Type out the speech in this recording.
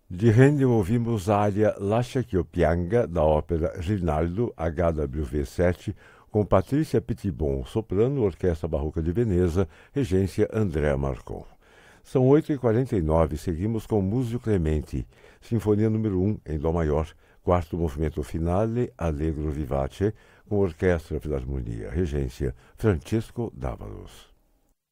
De Handel ouvimos a área Lascia che io pianga, da ópera Rinaldo, HWV 7, com Patrícia Pitibon, soprano, Orquestra Barroca de Veneza, regência André Marcon. São 8h49, seguimos com Muzio Clementi, Sinfonia número 1, em Dó maior, quarto movimento finale, Allegro vivace, com Orquestra Filarmonia, regência Francesco Dávalos.